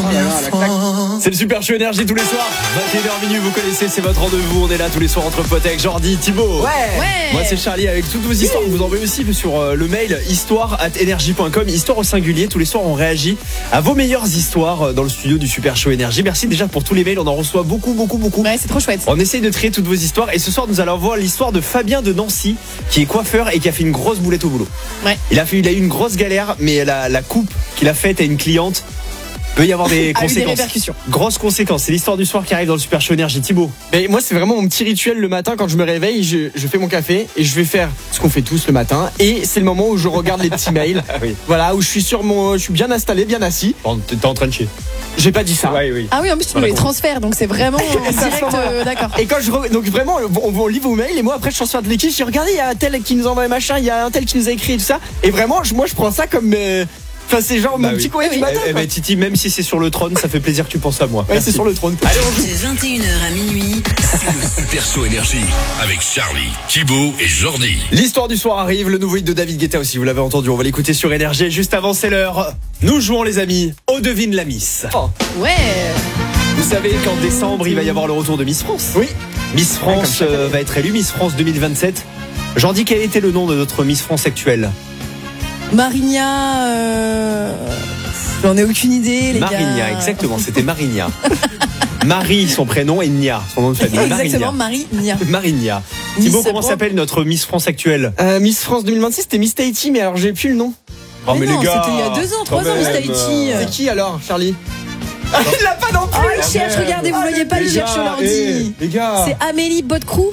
C'est le Super Show Énergie tous les soirs. 21h minuit, vous connaissez, c'est votre rendez-vous. On est là tous les soirs entre potes avec Jordi, Thibaut. Ouais. Moi c'est Charlie avec toutes vos histoires. Vous envoyez aussi sur le mail histoire@energie.com. Histoire au singulier. Tous les soirs on réagit à vos meilleures histoires dans le studio du Super Show Énergie. Merci déjà pour tous les mails. On en reçoit beaucoup. Ouais, c'est trop chouette. On essaye de trier toutes vos histoires. Et ce soir nous allons voir l'histoire de Fabien de Nancy, qui est coiffeur et qui a fait une grosse boulette au boulot. Ouais. Il a eu une grosse galère, mais la coupe qu'il a faite à une cliente peut y avoir des conséquences. Des répercussions. Grosses conséquences. C'est l'histoire du soir qui arrive dans le Super Show Énergie. Thibaut. Mais moi, c'est vraiment mon petit rituel le matin quand je me réveille. Je fais mon café et je vais faire ce qu'on fait tous le matin. Et c'est le moment où je regarde les petits mails. Oui. Voilà, où je suis bien installé, bien assis. T'es en train de chier. J'ai pas dit ça. Oui. Ah oui, en plus tu nous les transfères, donc c'est vraiment direct. D'accord. Et quand donc vraiment, on lit vos mails et moi après je transfère de l'équipe. Je dis regardez, il y a un tel qui nous envoie machin, il y a un tel qui nous a écrit et tout ça. Et vraiment, moi je prends ça comme. Enfin, c'est genre mon petit courrier du matin. Mais Titi, même si c'est sur le trône, ça fait plaisir que tu penses à moi. Ouais, c'est sur le trône. Allez, on joue. De 21h à minuit. C'est le Super Show Énergie avec Charlie, Thibaut et Jordi. L'histoire du soir arrive, le nouveau hit de David Guetta aussi, vous l'avez entendu, on va l'écouter sur Énergie. Juste avant, c'est l'heure. Nous jouons les amis, au devine la Miss. Ouais. Vous savez qu'en décembre, il va y avoir le retour de Miss France. Oui. Miss France va être élue, Miss France 2027. Jordi, quel était le nom de notre Miss France actuelle? Marigna, j'en ai aucune idée, les gars. Marigna, exactement, c'était Marigna. Marie, son prénom, et Nia, son nom de famille. Exactement, Marigna. Marigna. Miss Thibaut, comment Pro. s'appelle notre Miss France actuelle? Miss France 2026, c'était Miss Tahiti, mais alors j'ai plus le nom. Oh, mais non, les gars, c'était il y a 2 ans, 3 quand ans, Miss même, Tahiti. C'est qui alors, Charlie? Il l'a pas non plus. Oh, il cherche, regardez, vous voyez pas, il cherche sur l'ordi. Les gars. C'est Amélie Botcrou.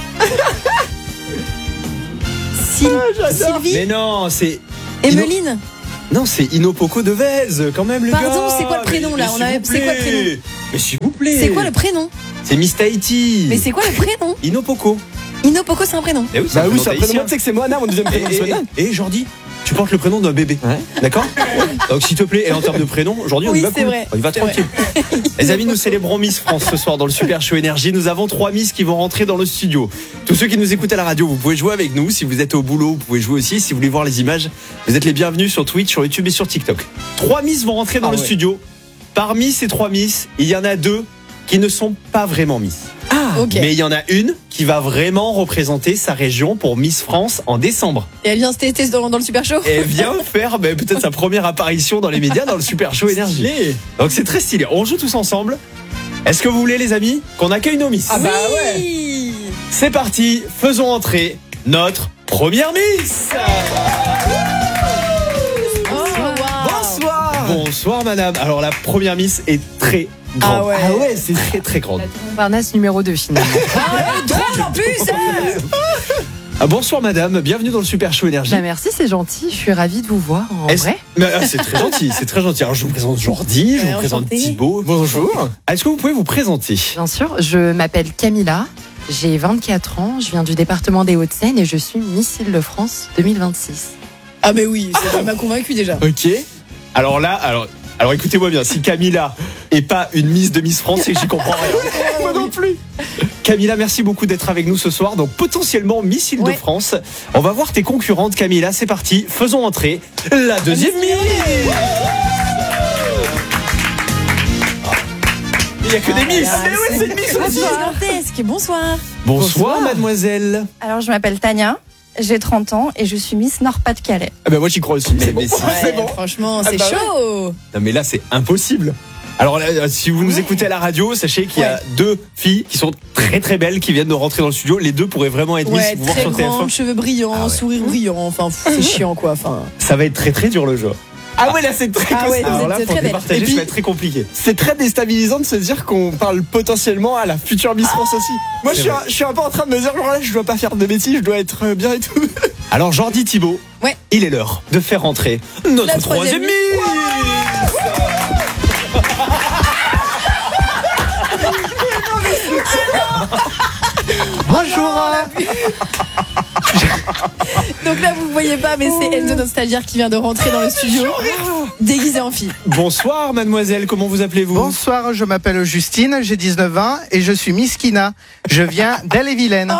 Sylvie. Mais non, c'est. Emeline. Non, c'est Inopoko de Vèze, quand même, les gars. Pardon, c'est quoi le prénom, là? C'est quoi le prénom? Mais s'il vous plaît. C'est quoi le prénom? C'est Miss Tahiti. Mais c'est quoi le prénom? Inopoko. Inopoko, c'est un prénom. Eh oui, Bah oui, c'est un tahitien. prénom. Tu sais que c'est Moana, mon deuxième prénom. c'est Moana. Et Jordi, tu portes le prénom d'un bébé. Ouais. D'accord? Donc s'il te plaît, et en termes de prénom, aujourd'hui on Oui, y va c'est cool. vrai. On y va C'est tranquille. Les amis, nous célébrons Miss France ce soir dans le Super Show Énergie. Nous avons 3 Miss qui vont rentrer dans le studio. Tous ceux qui nous écoutent à la radio, vous pouvez jouer avec nous. Si vous êtes au boulot, vous pouvez jouer aussi. Si vous voulez voir les images, vous êtes les bienvenus sur Twitch, sur YouTube et sur TikTok. 3 Miss vont rentrer dans le studio. Parmi ces 3 Miss, il y en a 2 qui ne sont pas vraiment Miss. Ok. Mais il y en a une qui va vraiment représenter sa région pour Miss France en décembre. Et elle vient cet été dans le Super Show. Et elle vient faire peut-être sa première apparition dans les médias dans le Super Show Énergie. Donc c'est très stylé. On joue tous ensemble. Est-ce que vous voulez, les amis, qu'on accueille nos Miss? Ah bah ouais. Oui. C'est parti, faisons entrer notre première Miss. Oh, wow. Bonsoir. Bonsoir madame. Alors la première Miss est très grande. Ah ouais. C'est très très grande. Montparnasse numéro 2 finalement. Drôle en plus. Bonsoir madame, bienvenue dans le Super Show Énergie. Bah merci, c'est gentil. Je suis ravie de vous voir en vrai. C'est très gentil, c'est très gentil. Alors je vous présente Jordi, je vous présente enchanté. Thibaut. Bonjour. Est-ce que vous pouvez vous présenter? Bien sûr, je m'appelle Camilla. J'ai 24 ans. Je viens du département des Hauts-de-Seine et je suis Miss Île-de-France 2026. Ah mais oui, ça m'a convaincu déjà. Ok. Alors là, alors écoutez-moi bien, si Camilla est pas une Miss de Miss France, c'est que j'y comprends rien. Moi non plus. Camilla, merci beaucoup d'être avec nous ce soir. Donc potentiellement Miss Île-de-France. On va voir tes concurrentes, Camilla. C'est parti. Faisons entrer la deuxième Miss. Il n'y a que des Miss. Ah, Mais oui, c'est une Miss aussi. Gigantesque. Bonsoir. Bonsoir, mademoiselle. Alors, je m'appelle Tania, j'ai 30 ans et je suis Miss Nord-Pas-de-Calais. Ah bah moi j'y crois aussi. Mais si. C'est bon. Franchement, c'est bah ouais. chaud. Non mais là c'est impossible. Alors là, si vous nous écoutez à la radio, sachez qu'il y a 2 filles qui sont très très belles qui viennent de rentrer dans le studio. Les 2 pourraient vraiment être Miss. Ouais, Vous voir très sur grande, TF1. cheveux brillants, Ah ouais. sourire brillant. Enfin, c'est chiant quoi. Enfin. Ça va être très très dur le jeu. Ah ouais, là c'est très Ah ouais, costaud. Alors là, c'est pour très belle. départager, Et puis- ça va être très compliqué. C'est très déstabilisant de se dire qu'on parle potentiellement à la future Miss France aussi. Moi C'est je suis un peu en train de me dire genre là je dois pas faire de bêtises, je dois être bien et tout. Alors Jordi, Thibaut, Ouais. il est l'heure de faire rentrer notre La troisième troisième Miss. Bonjour. Donc là, vous voyez pas, mais c'est Enzo, notre stagiaire, qui vient de rentrer dans le studio, déguisée en fille. Bonsoir mademoiselle, comment vous appelez-vous? Bonsoir, je m'appelle Justine, j'ai 19 ans et je suis Miss Kina. Je viens d'Elle-et-Vilaine.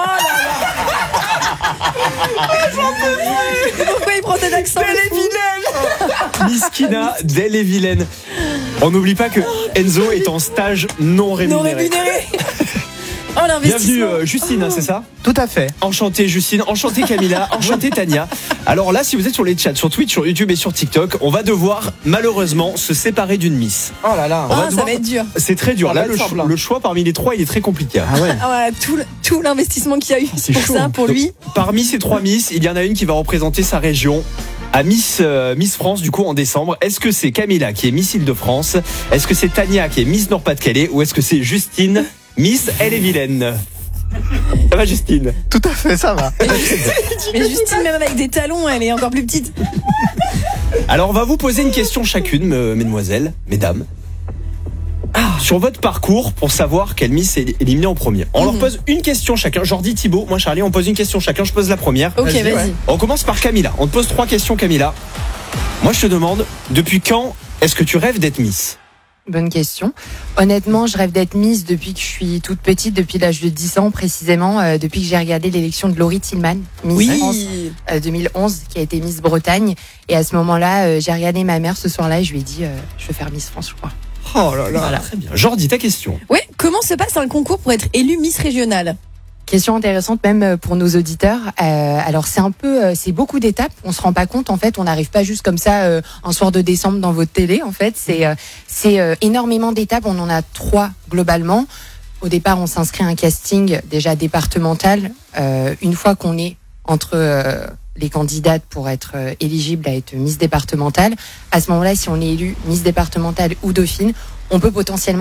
Pourquoi il prend cet accent? Miss Kina d'Elle-et-Vilaine. On n'oublie pas que Enzo est en stage non Non rémunéré. rémunéré. Oh, Bienvenue l'investissement. Justine, hein, c'est ça? Tout à fait. Enchanté Justine, enchanté Camilla, enchanté Tania. Alors là, si vous êtes sur les chats, sur Twitch, sur YouTube et sur TikTok, on va devoir malheureusement se séparer d'une Miss. Oh là là. On va Ah, ça devoir- va être dur. C'est très dur. Ça Là, va être simple, hein. le choix parmi les trois, il est très compliqué. Ah ouais. Ah ouais, tout l'investissement qu'il y a eu C'est pour chaud, ça, hein. pour Donc, lui. Parmi ces trois Miss, il y en a une qui va représenter sa région à Miss France du coup en décembre. Est-ce que c'est Camilla qui est Miss Île-de-France? Est-ce que c'est Tania qui est Miss Nord-Pas-de-Calais? Ou est-ce que c'est Justine, Miss Elle-et-Vilaine? Ça va Justine? Tout à fait, ça va. Mais Justine, même avec des talons, elle est encore plus petite. Alors on va vous poser une question chacune, mesdemoiselles, mesdames. Sur votre parcours pour savoir quelle Miss est éliminée en premier. On leur pose une question chacun. Jordi, Thibaut, moi Charlie, on pose une question chacun. Je pose la première. Ok, vas-y. On commence par Camilla. On te pose 3 questions, Camilla. Moi, je te demande, depuis quand est-ce que tu rêves d'être Miss? Bonne question. Honnêtement, je rêve d'être Miss depuis que je suis toute petite, depuis l'âge de 10 ans précisément, depuis que j'ai regardé l'élection de Laurie Tillman, Miss France 2011, qui a été Miss Bretagne. Et à ce moment-là, j'ai regardé ma mère ce soir-là et je lui ai dit, je veux faire Miss France, je crois. Oh là là, très bien. Jordi, ta question. Ouais, comment se passe un concours pour être élu Miss régionale? Question intéressante même pour nos auditeurs. Alors c'est un peu, c'est beaucoup d'étapes. On se rend pas compte en fait. On n'arrive pas juste comme ça un soir de décembre dans votre télé. En fait, c'est énormément d'étapes. On en a 3 globalement. Au départ, on s'inscrit à un casting déjà départemental. Une fois qu'on est entre les candidates pour être éligible à être Miss départementale, à ce moment-là, si on est élu Miss départementale ou Dauphine, on peut potentiellement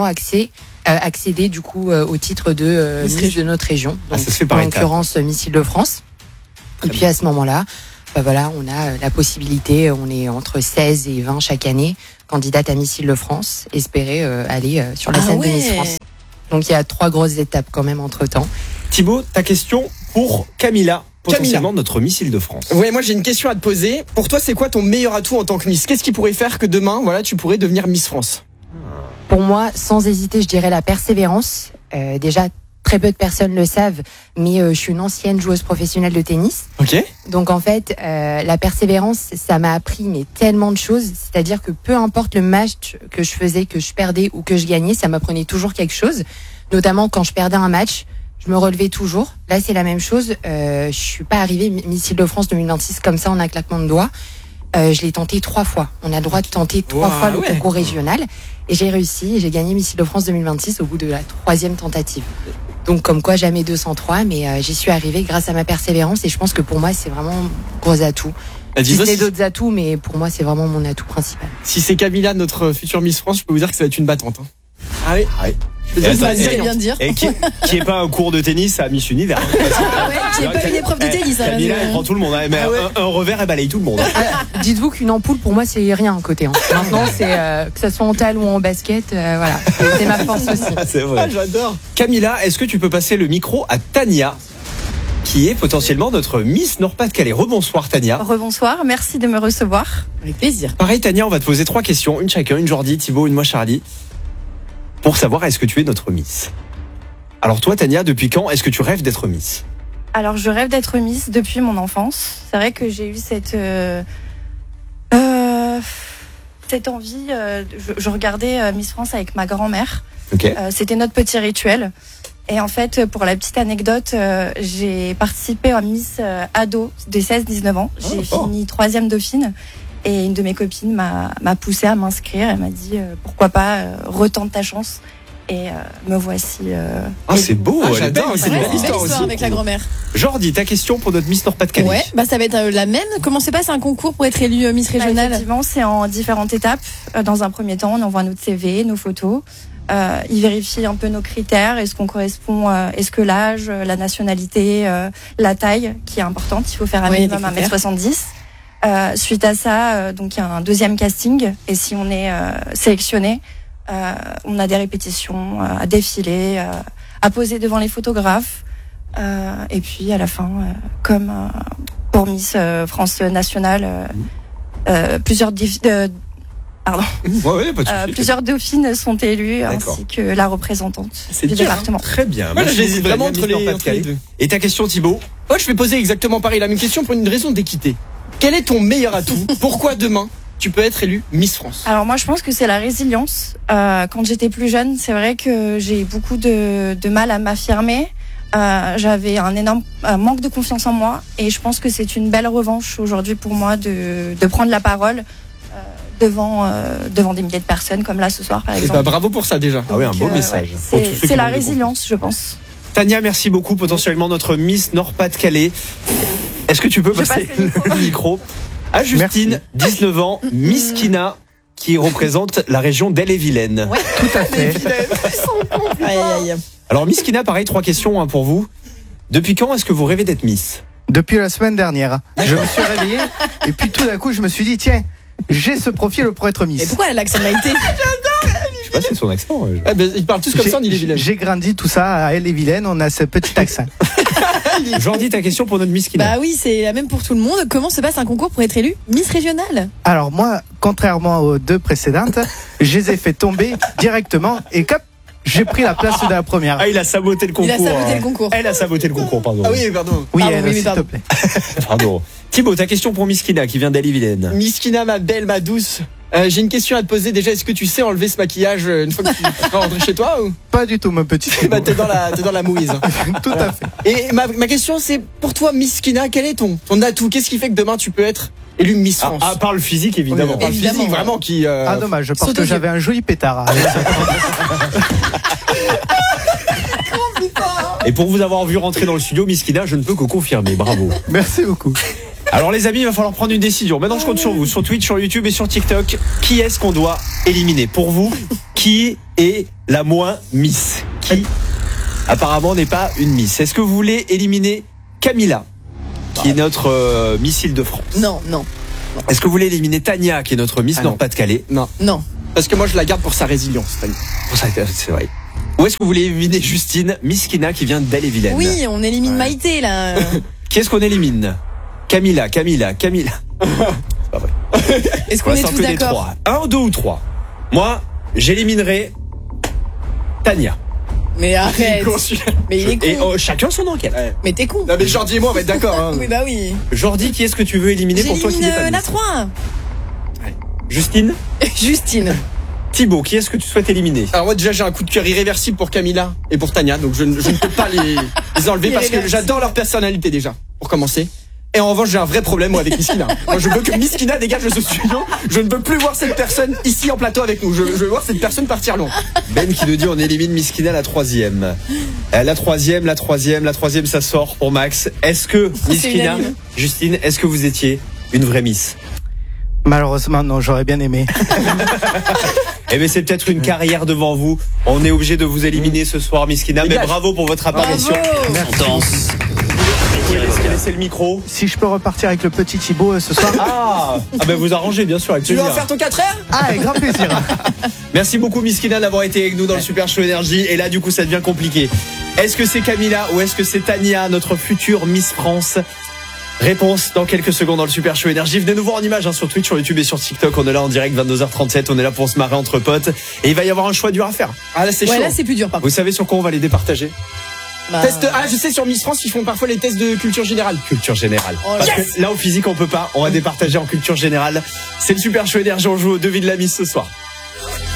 accéder du coup au titre de Miss de notre région. Ah, Donc, ça se fait par en étapes. l'occurrence Miss Île-de-France. Et puis à ce moment-là, voilà, on a la possibilité, on est entre 16 et 20 chaque année, candidate à Miss Île-de-France, espérer aller sur la Ah scène ouais. de Miss France. Donc il y a 3 grosses étapes quand même entre-temps. Thibaut, ta question pour Camilla, potentiellement notre Miss Île-de-France. Ouais, moi j'ai une question à te poser. Pour toi, c'est quoi ton meilleur atout en tant que Miss? Qu'est-ce qui pourrait faire que demain, voilà, tu pourrais devenir Miss France? Pour moi, sans hésiter, je dirais la persévérance. Déjà, très peu de personnes le savent, mais je suis une ancienne joueuse professionnelle de tennis. Ok. Donc en fait, la persévérance, ça m'a appris mais tellement de choses. C'est-à-dire que peu importe le match que je faisais, que je perdais ou que je gagnais, ça m'apprenait toujours quelque chose. Notamment quand je perdais un match, je me relevais toujours. Là, c'est la même chose. Je suis pas arrivée Miss Île-de-France 2026 comme ça en un claquement de doigts. Je l'ai tenté 3 fois. On a le droit de tenter 3 fois le concours régional. Et j'ai réussi. J'ai gagné Miss Île-de-France 2026 au bout de la 3e tentative. Donc comme quoi, jamais 203, mais j'y suis arrivée grâce à ma persévérance. Et je pense que pour moi, c'est vraiment un gros atout. Dis-moi J'ai si, d'autres atouts, mais pour moi, c'est vraiment mon atout principal. Si c'est Camilla, notre future Miss France, je peux vous dire que ça va être une battante. Hein. Ah oui. Je peux Et dire que ça va attends, être C'est gagnant. bien de dire. Et qui est pas un cours de tennis à Miss Univers. Ah ouais, qui est pas une épreuve de tennis. hein, Camilla, elle prend tout le monde. Hein. Mais un revers, elle balaye tout le monde. Dites-vous qu'une ampoule, pour moi, c'est rien à côté. Hein. Maintenant, c'est que ça soit en talon ou en basket, voilà, c'est ma force aussi. C'est vrai. Ah, j'adore. Camilla, est-ce que tu peux passer le micro à Tania, qui est potentiellement notre Miss Nord-Pas-de-Calais? Rebonsoir Tania. Rebonsoir, merci de me recevoir. Avec plaisir. Pareil Tania, on va te poser 3 questions, une chacun, une Jordi, Thibaut, une moi Charlie, pour savoir est-ce que tu es notre Miss. Alors toi Tania, depuis quand est-ce que tu rêves d'être Miss? Alors, je rêve d'être Miss depuis mon enfance. C'est vrai que j'ai eu cette envie. Je regardais Miss France avec ma grand-mère. Ok. C'était notre petit rituel. Et en fait, pour la petite anecdote, j'ai participé à Miss Ado des 16-19 ans. J'ai fini 3e Dauphine. Et une de mes copines m'a poussée à m'inscrire. Elle m'a dit pourquoi pas retente ta chance. Et me voici. Ah c'est beau, Ah, elle est belle, j'adore, c'est Ouais, une c'est belle une belle histoire histoire aussi. avec la grand-mère. Jordi, ta question pour notre Miss Nord-Pas-de-Calais. Ouais, bah ça va être la même. Comment se passe un concours pour être élu Miss régionale? Effectivement, c'est en différentes étapes. Dans un premier temps, on envoie notre CV, nos photos. Ils vérifient un peu nos critères. Est-ce qu'on correspond, est-ce que l'âge, la nationalité, la taille, qui est importante. Il faut faire un Oui, minimum des critères. 1m70. Suite à ça, donc il y a un 2e casting. Et si on est sélectionné, on a des répétitions à défiler, à poser devant les photographes. Et puis à la fin, comme pour Miss France nationale, plusieurs Ouais, pas de souci. plusieurs dauphines sont élues, D'accord. ainsi que la représentante C'est du dur, département. Très bien. Moi, Merci j'hésite beaucoup, vraiment Tania, entre Miss les Nord-Pas-de-Calais. deux. Et ta question Thibaut? Moi, je vais poser exactement pareil la même question pour une raison d'équité. Quel est ton meilleur atout? Pourquoi demain tu peux être élue Miss France? Alors moi je pense que c'est la résilience. Quand j'étais plus jeune, c'est vrai que j'ai beaucoup de mal à m'affirmer. J'avais un énorme manque de confiance en moi et je pense que c'est une belle revanche aujourd'hui pour moi de prendre la parole devant des milliers de personnes comme là ce soir par exemple. Bravo pour ça déjà. Ah oui, un beau message. Pour tous ceux qui C'est la nous écoutent. résilience, je pense. Tania, merci beaucoup. Potentiellement notre Miss Nord-Pas-de-Calais. Est-ce que tu peux passer le micro à Justine, 19 ans, Miss Kina, qui représente la région d'Ille-et-Vilaine. Ouais. Tout à fait. Aïe, aïe, aïe. Alors Miss Kina, pareil, 3 questions pour vous. Depuis quand est-ce que vous rêvez d'être Miss? Depuis la semaine dernière, je me suis réveillé et puis tout d'un coup, je me suis dit, tiens, j'ai ce profil pour être Et Miss. pourquoi elle a l'accent de Maïté? Je sais pas, c'est son accent. Ah, ben, ils parlent tous comme ça en Ille-et-Vilaine. J'ai grandi tout ça à Ille-et-Vilaine, on a ce petit accent. Jordi, ta question pour notre Miss Kina. Bah oui, c'est la même pour tout le monde. Comment se passe un concours pour être élu Miss Régionale? Alors moi, contrairement aux 2 précédentes, je les ai fait tomber directement et cap, j'ai pris la place de la première. Ah, il a saboté le concours. Il a saboté le concours. Elle a saboté le concours, pardon. Ah oui, pardon. Oui, pardon, elle, oui, s'il te pardon. plaît. Pardon. Thibaut, ta question pour Miss Kina, qui vient d'Ille-et-Vilaine. Miss Kina, ma belle, ma douce. J'ai une question à te poser déjà. Est-ce que tu sais enlever ce maquillage une fois que tu vas rentrer chez toi ou? Pas du tout, mon petit. Bah, t'es dans la mouise. Tout à fait. Et ma question, c'est pour toi, Miss Kina, quel est ton atout? Qu'est-ce qui fait que demain tu peux être élue Miss France? À part le physique, évidemment. On parle Évidemment, physique, ouais. vraiment qui. Ah dommage, parce Surtout que que- j'avais un joli pétard. Et pour vous avoir vu rentrer dans le studio, Miss Kina, je ne peux que confirmer. Bravo. Merci beaucoup. Alors les amis, il va falloir prendre une décision. Maintenant, je compte sur vous, sur Twitch, sur YouTube et sur TikTok. Qui est-ce qu'on doit éliminer? Pour vous, qui est la moins Miss? Qui, apparemment, n'est pas une Miss? Est-ce que vous voulez éliminer Camilla, qui est notre Miss Île-de-France? Non, non, Est-ce que vous voulez éliminer Tania, qui est notre Miss Ah non. Nord-Pas-de-Calais? Non. non. Parce que moi, je la garde pour sa résilience. Tania. Pour ça, c'est vrai. Ou est-ce que vous voulez éliminer Justine, Miss Kina, qui vient d'Ille-et-Vilaine? Oui, on élimine Maïté là. Qui est-ce qu'on élimine? Camilla. C'est pas vrai. Est-ce Pour qu'on est l'instant, tous que des d'accord? 3. 1, 2 ou 3. Moi, j'éliminerai Tania. Mais arrête. Mais il est Et con. chacun son enquête. Mais t'es con. Non, mais Jordi et moi, on va être d'accord. Hein. Oui, bah oui. Jordi, qui est-ce que tu veux éliminer pour toi qui n'est J'élimine pas la Miss? 3. Justine? Justine. Thibaut, qui est-ce que tu souhaites éliminer? Alors moi déjà j'ai un coup de cœur irréversible pour Camilla et pour Tania, donc je ne peux pas les enlever parce que Irréversible. j'adore leur personnalité déjà, pour commencer. Et en revanche j'ai un vrai problème moi avec Miss Kina. Moi je veux que Miss Kina dégage de ce studio. Je ne veux plus voir cette personne ici en plateau avec nous. Je veux voir cette personne partir loin. Ben qui nous dit on élimine Miss Kina la 3e. La troisième, ça sort pour Max. Est-ce que Miss C'est Kina, unanime. Justine, est-ce que vous étiez une vraie Miss? Malheureusement, non, j'aurais bien aimé. Eh bien, c'est peut-être une carrière devant vous. On est obligé de vous éliminer ce soir, Miss Kina. Mais Dégage. bravo pour votre apparition. Bravo. Vous pouvez laisser le micro. Si je peux repartir avec le petit Thibaut ce soir. Ah ben vous arrangez, bien sûr, avec Tu veux plaisir. en faire ton 4 heures? Ah, avec grand plaisir. Merci beaucoup, Miss Kina, d'avoir été avec nous dans le Super Show Énergie. Et là, du coup, ça devient compliqué. Est-ce que c'est Camilla ou est-ce que c'est Tania, notre future Miss France? Réponse dans quelques secondes dans le Super Show Énergie. Venez nous voir en image sur Twitch, sur YouTube et sur TikTok. On est là en direct 22h37. On est là pour se marrer entre potes. Et il va y avoir un choix dur à faire. Ah là c'est Ouais, chaud. là c'est plus dur par Vous contre. savez sur quoi on va les départager? Bah, Je sais sur Miss France ils font parfois les tests de culture générale. Culture générale. Oh, Parce yes. que là, au physique, on peut pas. On va départager en culture générale. C'est le Super Show Énergie. On joue au devis de la Miss ce soir.